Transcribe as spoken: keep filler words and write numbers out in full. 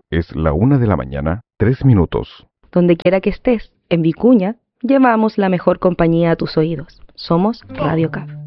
Es la una de la mañana, tres minutos. Donde quiera que estés, en Vicuña, llevamos la mejor compañía a tus oídos. Somos Radio C A F.